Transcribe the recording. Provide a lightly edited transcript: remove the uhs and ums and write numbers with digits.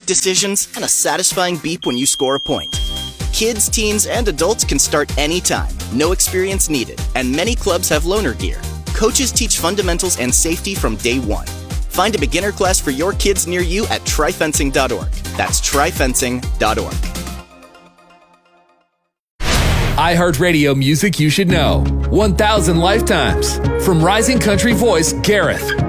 decisions, and a satisfying beep when you score a point. Kids, teens, and adults can start anytime. No experience needed, and many clubs have loaner gear. Coaches teach fundamentals and safety from day one. Find a beginner class for your kids near you at tryfencing.org. That's tryfencing.org. iHeartRadio music you should know. 1,000 lifetimes. From rising country voice Gareth.